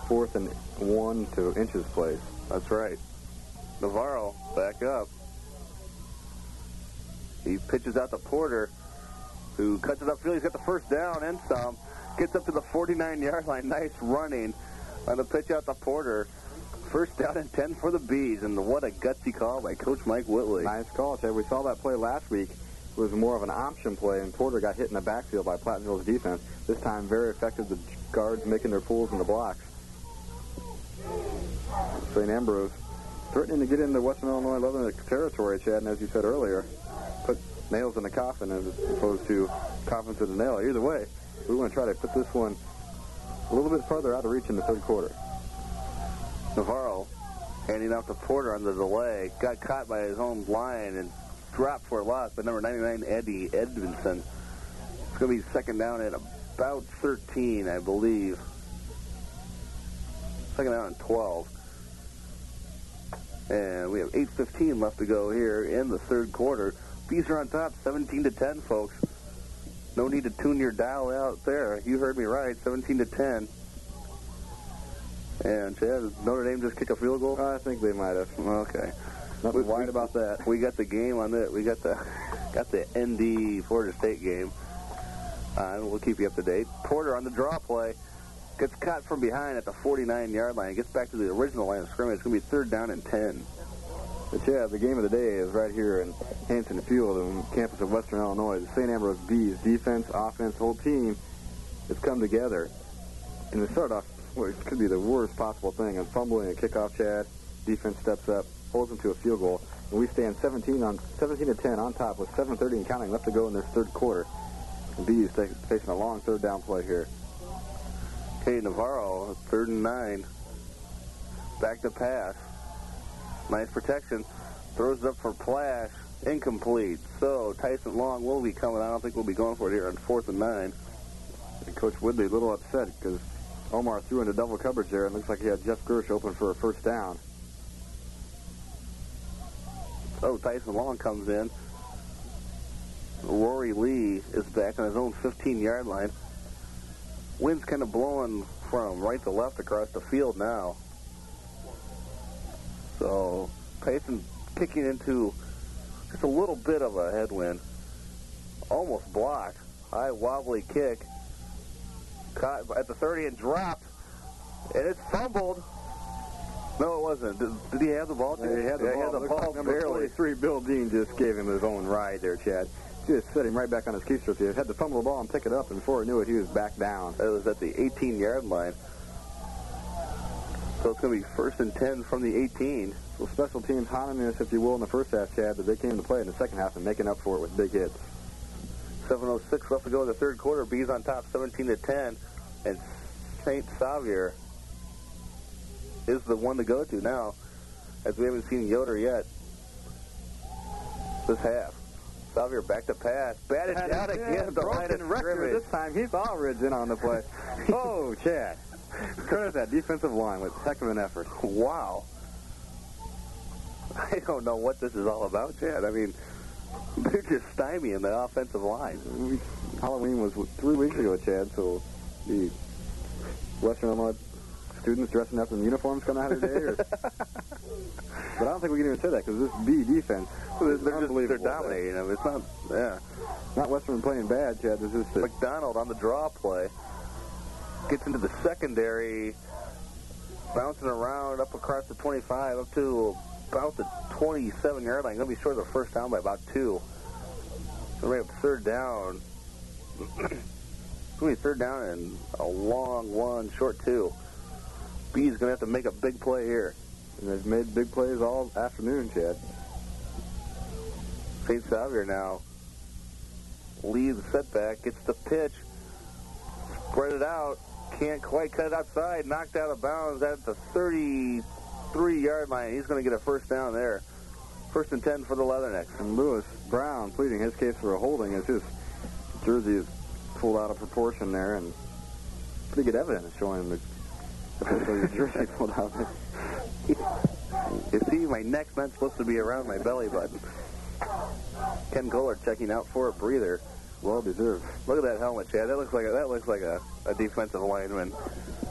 4th and 1 to Inches place. That's right. Navarro back up. He pitches out to Porter, who cuts it upfield. He's got the first down and some. Gets up to the 49-yard line. Nice running on the pitch out to Porter. First down and 10 for the Bees, and what a gutsy call by Coach Mike Whitley. Nice call, Chad. We saw that play last week. It was more of an option play, and Porter got hit in the backfield by Platteville's defense. This time, very effective. The guards making their pulls in the blocks. St. Ambrose threatening to get into Western Illinois Leatherneck territory, Chad, and as you said earlier, put nails in the coffin as opposed to coffin to the nail. Either way, we want to try to put this one a little bit further out of reach in the third quarter. Navarro handing out to Porter on the delay. Got caught by his own line and dropped for a loss by number 99, Eddie Edmondson. It's going to be second down at about 13, I believe. Second down and 12. And we have 8:15 left to go here in the third quarter. Bees are on top, 17-10, folks. No need to tune your dial out there. You heard me right, 17-10. And Chad, did Notre Dame just kick a field goal? I think they might have. Okay. Nothing wide about that. We got the game on it. We got the ND Florida State game. And we'll keep you up to date. Porter on the draw play. Gets caught from behind at the 49-yard line. Gets back to the original line of scrimmage. It's going to be third down and 10. But yeah, the game of the day is right here in Hanson Field on campus of Western Illinois. The St. Ambrose Bees, defense, offense, whole team has come together. And they start off, well, it could be the worst possible thing. And fumbling a kickoff, Chad. Defense steps up, holds them to a field goal. And we stand 17-10 on top with 7:30 and counting left to go in their third quarter. The Bees facing a long third down play here. Okay, Navarro, 3rd and 9. Back to pass. Nice protection. Throws it up for Plash. Incomplete. So Tyson Long will be coming. I don't think we'll be going for it here on 4th and 9. And Coach Woodley a little upset because Omar threw into double coverage there. It looks like he had Jeff Gersh open for a first down. So Tyson Long comes in. Rory Lee is back on his own 15-yard line. Wind's kind of blowing from right to left across the field now. So Tyson kicking into just a little bit of a headwind. Almost blocked. High wobbly kick. Caught at the 30 and dropped. And it's fumbled. No, it wasn't. Did he have the ball? He had the ball. Number 43, Bill Dean just gave him his own ride there, Chad. Just set him right back on his keister. He had to fumble the ball and pick it up, and before he knew it, he was back down. It was at the 18-yard line. So it's going to be 1st and 10 from the 18. So special teams haunting us, if you will, in the first half, Chad, but they came to play in the second half and making up for it with big hits. 7:06 left to go in the third quarter. Bees on top, 17-10, and St. Xavier is the one to go to now, as we haven't seen Yoder yet this half. Xavier back to pass. Batted down again at the line of scrimmage. This time Heath Aldridge in on the play. Oh, Chad. Credit that defensive line with heck of an effort. Wow. I don't know what this is all about, Chad. I mean, they're just stymieing the offensive line. Halloween was 3 weeks ago, Chad, so the Western Illinois students dressing up in uniforms coming out of their day? Or... But I don't think we can even say that because this B defense, they're dominating them. It's not, not Western playing bad, Chad. This is McDonald on the draw play. Gets into the secondary, bouncing around up across the 25, up to about the 27-yard line. Going to be short of the first down by about 2. So we have third down. It's going to be third down and a long 1, short 2. B's going to have to make a big play here. And they've made big plays all afternoon, Chad. St. Xavier now leads the setback, gets the pitch, spread it out, can't quite cut it outside, knocked out of bounds at the 33-yard line. He's going to get a first down there. 1st and 10 for the Leathernecks. And Lewis Brown pleading his case for a holding as his jersey is pulled out of proportion there, and pretty good evidence showing the jersey pulled out. You see, my neck's not supposed to be around my belly button. Ken Kohler checking out for a breather. Well deserved. Look at that helmet, Chad. That looks like a defensive lineman.